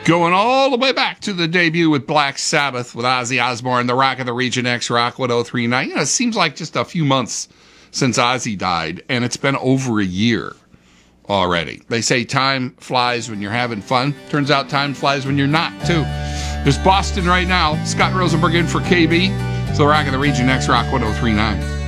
Going all the way back to the debut with Black Sabbath with Ozzy Osbourne, the Rock of the Region X Rock 1039. It seems like just a few months since Ozzy died, and it's been over a year already. They say time flies when you're having fun. Turns out time flies when you're not, too. There's Boston right now. Scott Rosenberg in for KB. It's the Rock of the Region X Rock 1039.